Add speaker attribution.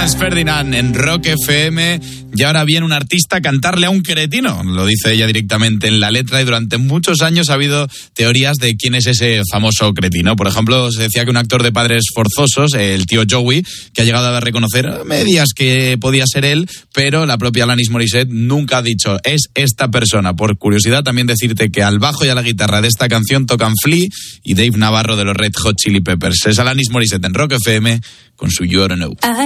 Speaker 1: Franz Ferdinand en Rock FM. Y ahora viene un artista a cantarle a un cretino. Lo dice ella directamente en la letra, y durante muchos años ha habido teorías de quién es ese famoso cretino. Por ejemplo, se decía que un actor de padres forzosos, el tío Joey, que ha llegado a reconocer a medias que podía ser él, pero la propia Alanis Morissette nunca ha dicho es esta persona. Por curiosidad, también decirte que al bajo y a la guitarra de esta canción tocan Flea y Dave Navarro de los Red Hot Chili Peppers. Es Alanis Morissette en Rock FM con su You Oughta Know.